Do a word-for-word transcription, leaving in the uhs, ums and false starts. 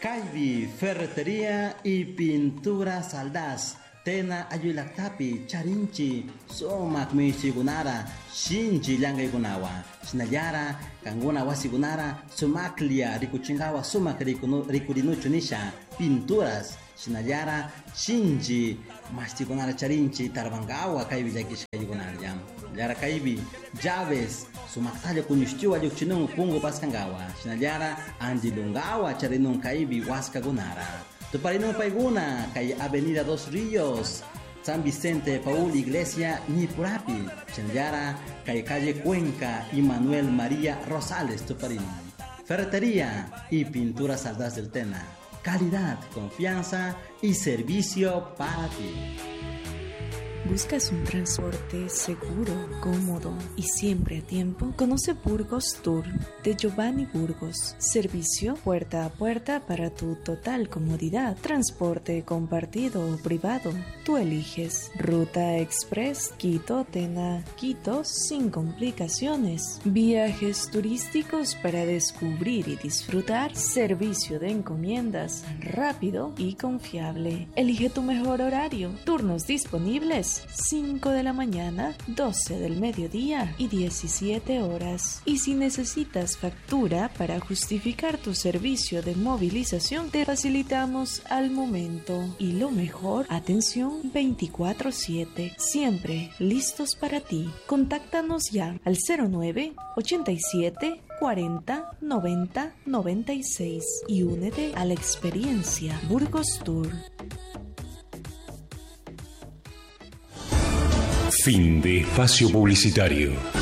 Caibi, ferretería y pintura Saldas. Tena ayulaktapi, charinchi, somak michigunara, shinji llangay gunawa. Sinayara, kanguna wasigunara, sumaklia, rikuchingawa, sumak rikurinucho nisha, pinturas. Sinayara, shinji, mastigunara charinchi, tarbangawa, kaibi yakishkaygunara jam. Yara kaibi, llaves, sumaktalyo kunyushtiwa yukchinung pungo paskangawa. Sinayara, andilungawa, charinung kaibi waskagunara. Tuparinung paiguna, kay Avenida Dos Ríos, San Vicente Paul Iglesia, Nipurapi, Chenayara, kay Calle Cuenca y Manuel María Rosales, Tuparinung. Ferretería y pintura Saldas del Tena. Calidad, confianza y servicio para ti. ¿Buscas un transporte seguro, cómodo y siempre a tiempo? Conoce Burgos Tour de Giovanni Burgos. Servicio puerta a puerta para tu total comodidad. Transporte compartido o privado. Tú eliges. Ruta Express Quito-Tena, Quito sin complicaciones. Viajes turísticos para descubrir y disfrutar. Servicio de encomiendas rápido y confiable. Elige tu mejor horario. Turnos disponibles cinco de la mañana, doce del mediodía y diecisiete horas. Y si necesitas factura para justificar tu servicio de movilización, te facilitamos al momento. Y lo mejor, atención veinticuatro siete, siempre listos para ti. Contáctanos ya al cero nueve ochenta y siete cuarenta noventa noventa y seis y únete a la experiencia Burgos Tour. Fin de espacio publicitario.